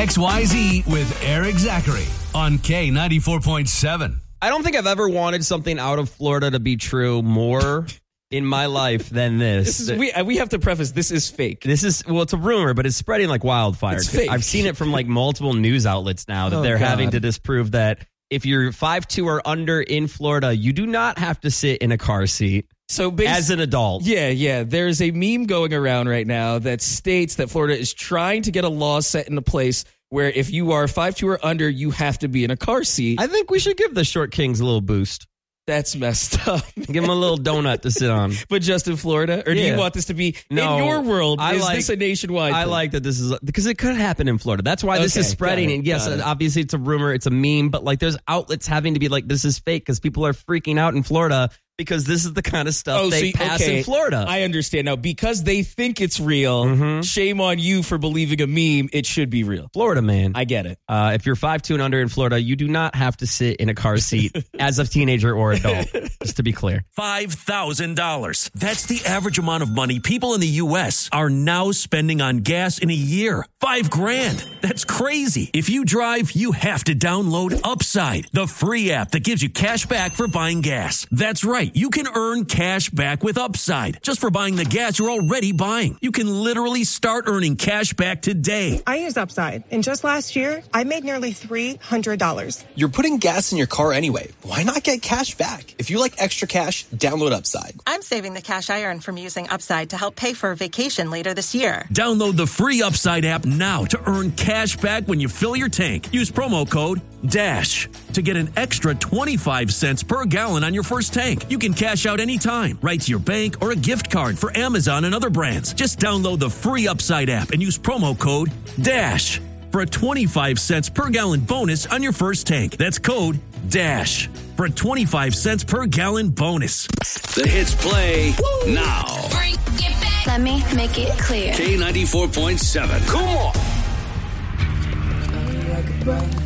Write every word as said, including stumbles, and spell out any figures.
X Y Z with Eric Zachary on K ninety-four point seven. I don't think I've ever wanted something out of Florida to be true more in my life than this. This is, we, we have to preface, this is fake. This is, well, it's a rumor, but it's spreading like wildfire. It's fake. I've seen it from like multiple news outlets now that Oh, they're God. having to disprove that if you're five two or under in Florida, you do not have to sit in a car seat. So basi- as an adult. Yeah, yeah. There's a meme going around right now that states that Florida is trying to get a law set into place where if you are five two or under, you have to be in a car seat. I think we should give the short kings a little boost. That's messed up. Give them a little donut to sit on. But just in Florida? Or do Yeah. you want this to be No, in your world? I Is like- this a nationwide I thing? like that this is, because it could happen in Florida. That's why this Okay, is spreading. got it, And yes, got it. obviously it's a rumor, it's a meme, but like there's outlets having to be like, this is fake because people are freaking out in Florida because this is the kind of stuff Oh, they so, pass okay. in Florida. I understand now. Because they think it's real, Mm-hmm. shame on you for believing a meme. It should be real. Florida, man. I get it. Uh, if you're five two and under in Florida, you do not have to sit in a car seat as a teenager or adult, just to be clear. five thousand dollars. That's the average amount of money people in the U S are now spending on gas in a year. Five grand. That's crazy. If you drive, you have to download Upside, the free app that gives you cash back for buying gas. That's right. You can earn cash back with Upside just for buying the gas you're already buying. You can literally start earning cash back today. I use Upside, and just last year, I made nearly three hundred dollars. You're putting gas in your car anyway. Why not get cash back? If you like extra cash, download Upside. I'm saving the cash I earn from using Upside to help pay for a vacation later this year. Download the free Upside app now to earn cash back when you fill your tank. Use promo code DASH to get an extra twenty-five cents per gallon on your first tank. You can cash out anytime, right to your bank or a gift card for Amazon and other brands. Just download the free Upside app and use promo code DASH for a twenty-five cents per gallon bonus on your first tank. That's code DASH for a twenty-five cents per gallon bonus. The hits play now. Bring it back. Let me make it clear. K ninety-four point seven. Come on.